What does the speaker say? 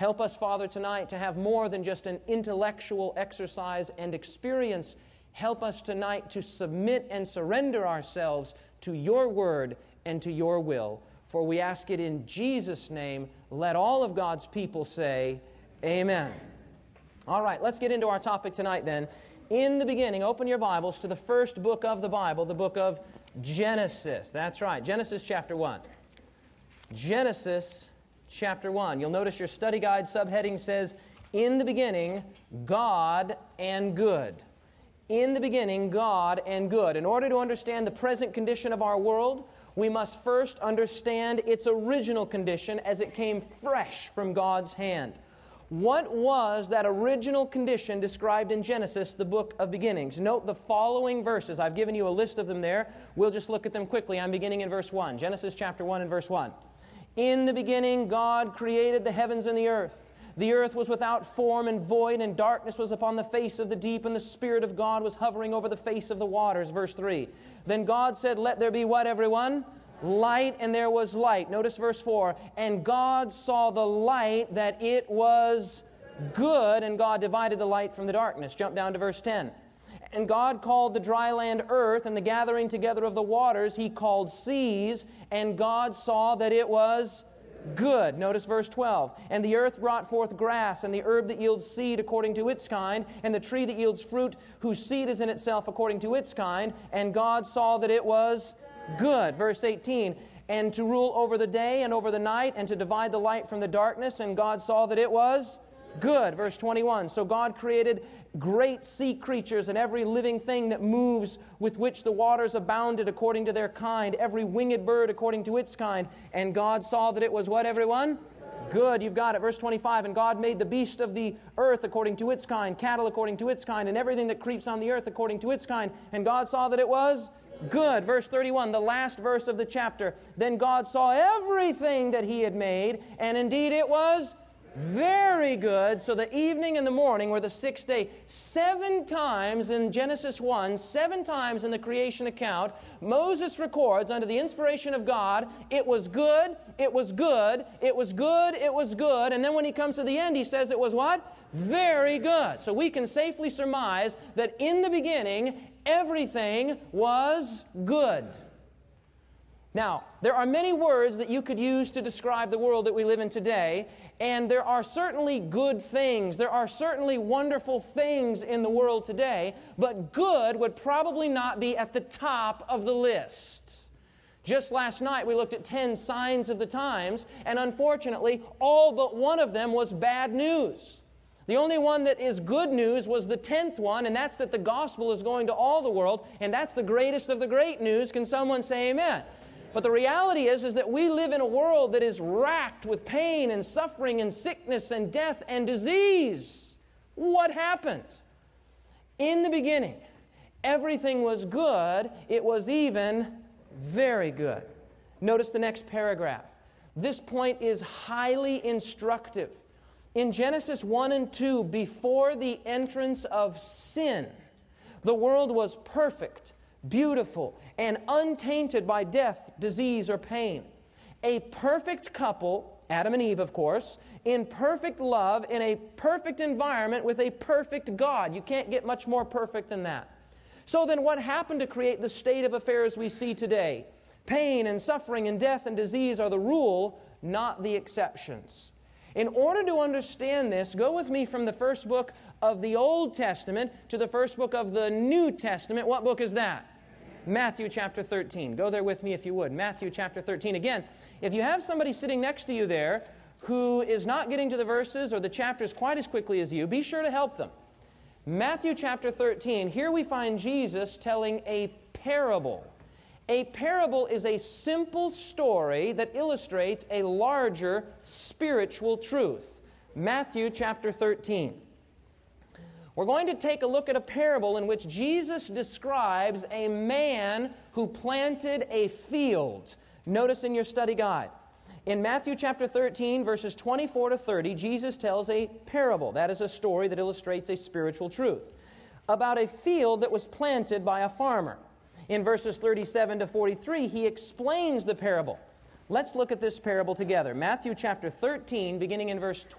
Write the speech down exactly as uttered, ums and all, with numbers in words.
Help us, Father, tonight to have more than just an intellectual exercise and experience. Help us tonight to submit and surrender ourselves to your word and to your will. For we ask it in Jesus' name. Let all of God's people say, amen. All right, let's get into our topic tonight then. In the beginning, open your Bibles to the first book of the Bible, the book of Genesis. That's right, Genesis chapter one. Genesis chapter one. You'll notice your study guide subheading says, in the beginning, God and good. In the beginning, God and good. In order to understand the present condition of our world, we must first understand its original condition as it came fresh from God's hand. What was that original condition described in Genesis, the book of beginnings? Note the following verses. I've given you a list of them there. We'll just look at them quickly. I'm beginning in verse one. Genesis chapter one and verse one. In the beginning, God created the heavens and the earth. The earth was without form and void, and darkness was upon the face of the deep, and the Spirit of God was hovering over the face of the waters. Verse three. Then God said, let there be what, everyone? Light, and there was light. Notice verse four. And God saw the light that it was good, and God divided the light from the darkness. Jump down to verse ten. And God called the dry land earth, and the gathering together of the waters He called seas, and God saw that it was good. Notice verse twelve. And the earth brought forth grass, and the herb that yields seed according to its kind, and the tree that yields fruit, whose seed is in itself according to its kind. And God saw that it was good. Verse eighteen. And to rule over the day and over the night, and to divide the light from the darkness. And God saw that it was good. Verse twenty-one. So God created great sea creatures and every living thing that moves, with which the waters abounded according to their kind, every winged bird according to its kind. And God saw that it was what, everyone? Good. You've got it. Verse twenty-five. And God made the beast of the earth according to its kind, cattle according to its kind, and everything that creeps on the earth according to its kind. And God saw that it was good. Verse thirty-one, the last verse of the chapter. Then God saw everything that He had made, and indeed it was very good. So the evening and the morning were the sixth day. Seven times in Genesis one, seven times in the creation account, Moses records under the inspiration of God, it was good, it was good, it was good, it was good. And then when he comes to the end, he says it was what? Very good. So we can safely surmise that in the beginning, everything was good. Now, there are many words that you could use to describe the world that we live in today, and there are certainly good things, there are certainly wonderful things in the world today, but good would probably not be at the top of the list. Just last night we looked at ten signs of the times, and unfortunately all but one of them was bad news. The only one that is good news was the tenth one, and that's that the gospel is going to all the world, and that's the greatest of the great news. Can someone say amen? But the reality is, is that we live in a world that is racked with pain and suffering and sickness and death and disease. What happened? In the beginning, everything was good. It was even very good. Notice the next paragraph. This point is highly instructive. In Genesis one and two, before the entrance of sin, the world was perfect, beautiful, and untainted by death, disease, or pain. A perfect couple, Adam and Eve, of course, in perfect love, in a perfect environment with a perfect God. You can't get much more perfect than that. So then what happened to create the state of affairs we see today? Pain and suffering and death and disease are the rule, not the exceptions. In order to understand this, go with me from the first book of the Old Testament to the first book of the New Testament. What book is that? Matthew chapter thirteen. Go there with me if you would. Matthew chapter thirteen. Again, if you have somebody sitting next to you there who is not getting to the verses or the chapters quite as quickly as you, be sure to help them. Matthew chapter thirteen. Here we find Jesus telling a parable. A parable is a simple story that illustrates a larger spiritual truth. Matthew chapter thirteen. We're going to take a look at a parable in which Jesus describes a man who planted a field. Notice in your study guide. In Matthew chapter thirteen, verses twenty-four to thirty, Jesus tells a parable. That is a story that illustrates a spiritual truth about a field that was planted by a farmer. In verses thirty-seven to forty-three, he explains the parable. Let's look at this parable together. Matthew chapter thirteen, beginning in verse twenty.